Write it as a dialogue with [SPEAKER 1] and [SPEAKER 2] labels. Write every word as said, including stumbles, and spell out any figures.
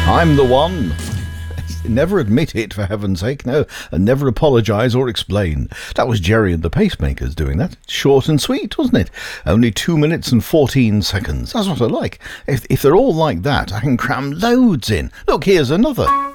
[SPEAKER 1] I'm the one. Never admit it, for heaven's sake, no, and never apologise or explain. That was Jerry and the Pacemakers doing that. Short and sweet, wasn't it? Only two minutes and fourteen seconds. That's what I like. If, if they're all like that, I can cram loads in. Look, here's another.